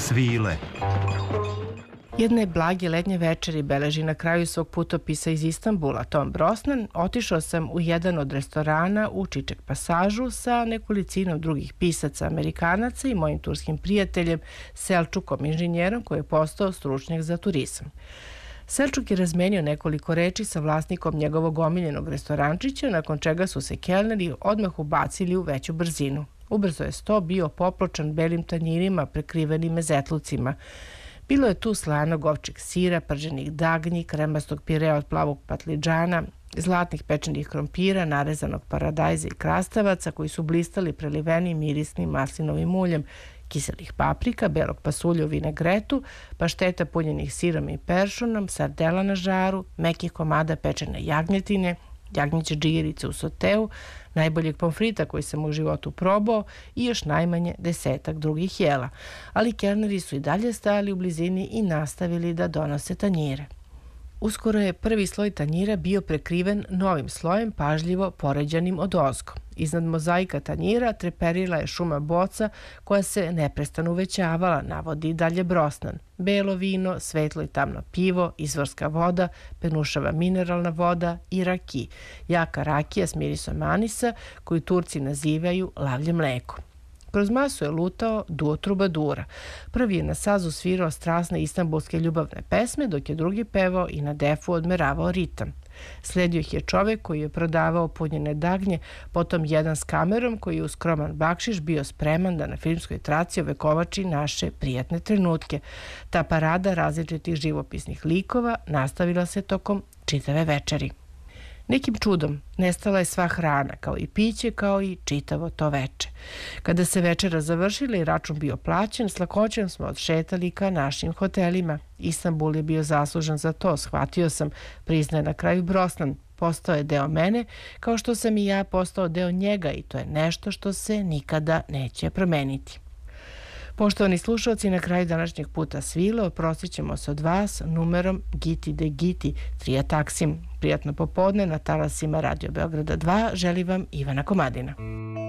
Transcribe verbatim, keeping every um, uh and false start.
Svile. Jedne blage letnje večeri beleži na kraju svog putopisa iz Istanbula Tom Brosnan. Otišao sam u jedan od restorana u Čiček pasažu sa nekolicinom drugih pisaca Amerikanaca i mojim turskim prijateljem Selčukom, inženjerom koji je postao stručnjak za turizam. Selčuk je razmenio nekoliko reči sa vlasnikom njegovog omiljenog restorančića, nakon čega su se kelneri odmah ubacili u veću brzinu. Ubrzo je sto bio popločan belim tanjirima prekrivenim mezetlucima. Bilo je tu slanog ovčeg sira, prženih dagnji, kremastog pirea od plavog patliđana, zlatnih pečenih krompira, narezanog paradajza i krastavaca koji su blistali preliveni mirisnim maslinovim uljem, kiselih paprika, belog pasulja u vinegretu, pašteta punjenih sirom i peršunom, sardela na žaru, mekih komada pečene jagnjetine, jagnjeće džigerice u soteu, najboljeg pomfrita koji sam u životu probao i još najmanje desetak drugih jela. Ali kelneri su i dalje stajali u blizini i nastavili da donose tanjire. Uskoro je prvi sloj tanjira bio prekriven novim slojem, pažljivo poređanim odozgo. Iznad mozaika tanjira treperila je šuma boca koja se neprestano uvećavala, navodi dalje Brosnan. Belo vino, svetlo i tamno pivo, izvorska voda, penušava mineralna voda i raki. Jaka rakija s mirisom anisa koju Turci nazivaju lavlje mleko. Kroz masu je lutao duo trubadura. Prvi je na sazu svirao strasne istambulske ljubavne pesme, dok je drugi pevao i na defu odmeravao ritam. Sledio ih je čovek koji je prodavao punjene dagnje, potom jedan s kamerom koji je uz skroman bakšiš bio spreman da na filmskoj traci ovekovači naše prijatne trenutke. Ta parada različitih živopisnih likova nastavila se tokom čitave večeri. Nekim čudom nestala je sva hrana, kao i piće, kao i čitavo to veče. Kada se večera završila i račun bio plaćen, s lakoćem smo odšetali ka našim hotelima. Istanbul je bio zaslužan za to, shvatio sam, priznaje na kraju Brosnan. Postao je deo mene, kao što sam i ja postao deo njega i to je nešto što se nikada neće promeniti. Poštovani slušalci, na kraju današnjeg puta svile oprostit ćemo se od vas numerom Giti de Giti, Trija Taksim. Prijatno popodne na talasima Radio Beograda dva želi vam Ivana Komadina.